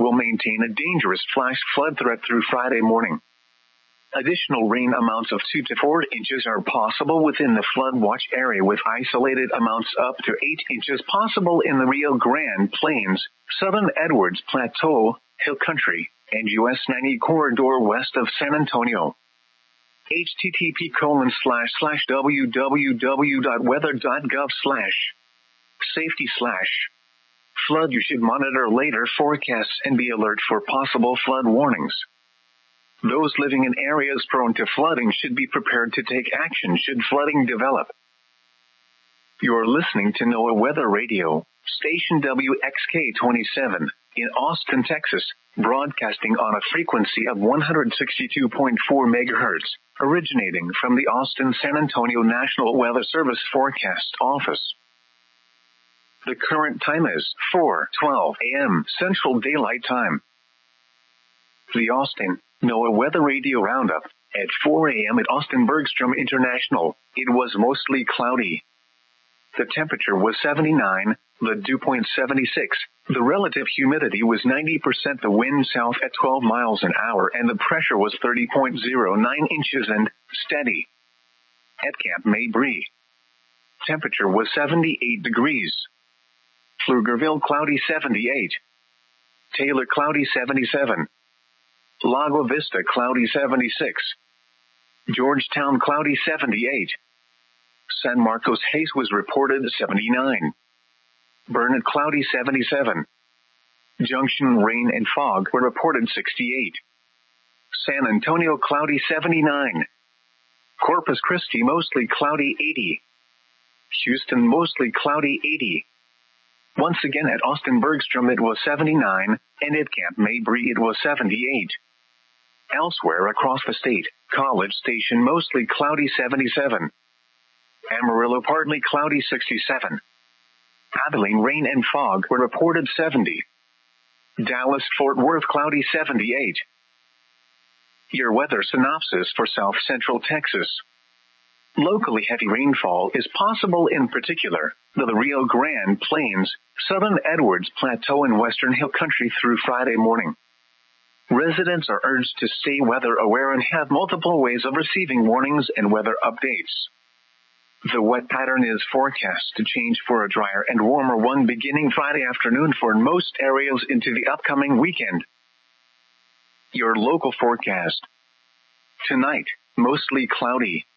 will maintain a dangerous flash flood threat through Friday morning. Additional rain amounts of 2 to 4 inches are possible within the flood watch area, with isolated amounts up to 8 inches possible in the Rio Grande Plains, Southern Edwards Plateau, Hill Country, and US 90 corridor west of San Antonio. http://www.weather.gov/safety/flood. You should monitor later forecasts and be alert for possible flood warnings. Those living in areas prone to flooding should be prepared to take action should flooding develop. You're listening to NOAA Weather Radio, station WXK-27, in Austin, Texas, broadcasting on a frequency of 162.4 megahertz, originating from the Austin-San Antonio National Weather Service Forecast Office. The current time is 4:12 a.m. Central Daylight Time. The Austin NOAA Weather Radio Roundup. At 4 a.m. at Austin Bergstrom International, it was mostly cloudy. The temperature was 79, the dew point 76, the relative humidity was 90%, the wind south at 12 miles an hour, and the pressure was 30.09 inches and steady. At Camp Mabry, temperature was 78 degrees. Pflugerville cloudy 78. Taylor cloudy 77. Lago Vista cloudy 76. Georgetown cloudy 78. San Marcos haze was reported 79. Burnett cloudy 77. Junction rain and fog were reported 68. San Antonio cloudy 79. Corpus Christi mostly cloudy 80. Houston mostly cloudy 80. Once again at Austin Bergstrom it was 79, and at Camp Mabry it was 78. Elsewhere across the state, College Station mostly cloudy 77. Amarillo partly cloudy 67. Abilene rain and fog were reported 70. Dallas-Fort Worth cloudy 78. Your weather synopsis for South Central Texas. Locally heavy rainfall is possible, in particular the Rio Grande Plains, Southern Edwards Plateau, and Western Hill Country through Friday morning. Residents are urged to stay weather aware and have multiple ways of receiving warnings and weather updates. The wet pattern is forecast to change for a drier and warmer one beginning Friday afternoon for most areas into the upcoming weekend. Your local forecast. Tonight, mostly cloudy,